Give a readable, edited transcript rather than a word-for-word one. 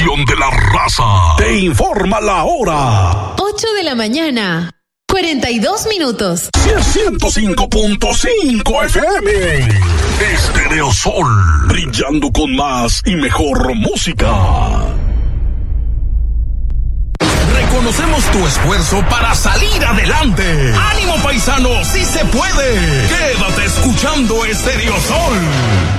estación de la raza. Te informa la hora. 8 de la mañana, 42 minutos. 105.5 FM. Estéreo Sol, brillando con más y mejor música. Reconocemos tu esfuerzo para salir adelante. ¡Ánimo, paisano! ¡Sí se puede! Quédate escuchando Estéreo Sol.